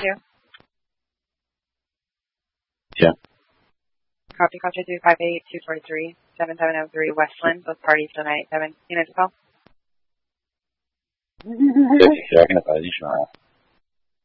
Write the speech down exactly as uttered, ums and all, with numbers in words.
two. Yeah. Copy, copy two five eight two four three seven seven zero three Westland. Both parties tonight. Seven units call. 对，谁要跟他打进去啊？